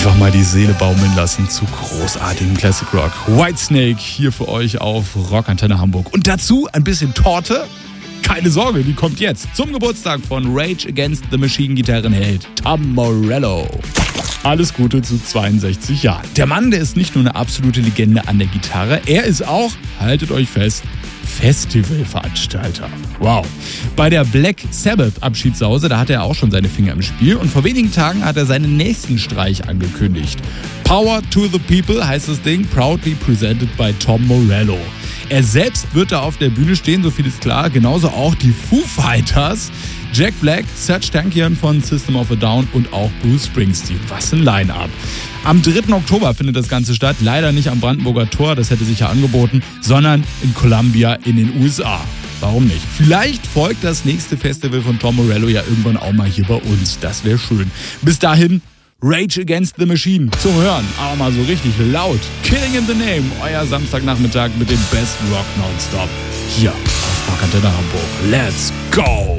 Einfach mal die Seele baumeln lassen zu großartigem Classic Rock. Whitesnake hier für euch auf Rockantenne Hamburg. Und dazu ein bisschen Torte. Keine Sorge, die kommt jetzt zum Geburtstag von Rage Against the Machine Gitarrenheld Tom Morello. Alles Gute zu 62 Jahren. Der Mann, der ist nicht nur eine absolute Legende an der Gitarre, er ist auch, haltet euch fest, Festivalveranstalter. Wow. Bei der Black Sabbath Abschiedssause, da hat er auch schon seine Finger im Spiel und vor wenigen Tagen hat er seinen nächsten Streich angekündigt. Power to the People heißt das Ding, proudly presented by Tom Morello. Er selbst wird da auf der Bühne stehen, so viel ist klar, genauso auch die Foo Fighters, Jack Black, Serj Tankian von System of a Down und auch Bruce Springsteen. Was ein Line-Up. Am 3. Oktober findet das Ganze statt, leider nicht am Brandenburger Tor, das hätte sich ja angeboten, sondern in Columbia in den USA. Warum nicht? Vielleicht folgt das nächste Festival von Tom Morello ja irgendwann auch mal hier bei uns. Das wäre schön. Bis dahin, Rage Against the Machine zu hören, aber mal so richtig laut. Killing in the Name, euer Samstagnachmittag mit dem besten Rock nonstop. Hier auf Rockantenne Hamburg. Let's go!